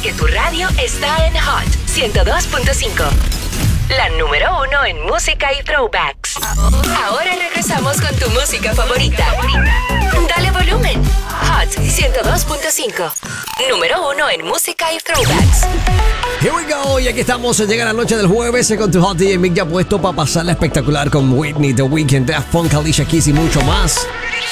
que tu radio está en Hot 102.5. La número 1 en música y throwbacks. Ahora regresamos con tu música favorita. Dale volumen. Hot 102.5. Número 1 en música y throwbacks. Here we go, y aquí estamos, llega la noche del jueves con tu Hot DJ Mick ya puesto para pasarla espectacular con Whitney, The Weeknd, Daft Punk, Alicia Keys y mucho más.